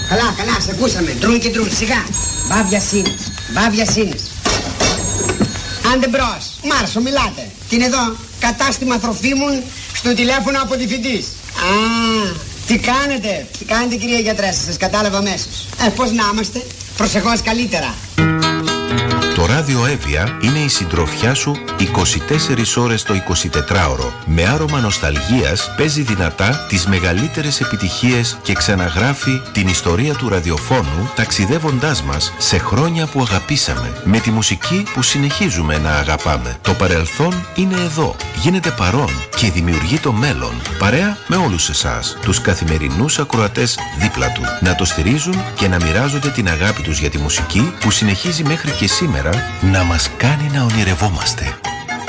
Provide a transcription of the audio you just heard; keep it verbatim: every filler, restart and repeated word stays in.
Καλά, καλά, σε ακούσαμε. Τρούν και τρούν, σιγά. Βάβια σύνες, βάβια σύνες. Άντε μπρος, Μάρσο, μιλάτε. Τι είναι εδώ, κατάστημα τροφίμων στο τηλέφωνο από διευθυντής. Α, τι κάνετε, τι κάνετε κυρία γιατρέ, σας κατάλαβα αμέσως. Ε, πώς να είμαστε, προσεχώς καλύτερα. Το ράδιο Εύβοια είναι η συντροφιά σου είκοσι τέσσερις ώρες το εικοσιτετράωρο. Με άρωμα νοσταλγίας παίζει δυνατά τις μεγαλύτερες επιτυχίες και ξαναγράφει την ιστορία του ραδιοφώνου ταξιδεύοντάς μας σε χρόνια που αγαπήσαμε με τη μουσική που συνεχίζουμε να αγαπάμε. Το παρελθόν είναι εδώ, γίνεται παρόν και δημιουργεί το μέλλον παρέα με όλους εσάς, τους καθημερινούς ακροατές δίπλα του, να το στηρίζουν και να μοιράζονται την αγάπη τους για τη μουσική που συνεχίζει μέχρι και σήμερα να μας κάνει να ονειρευόμαστε.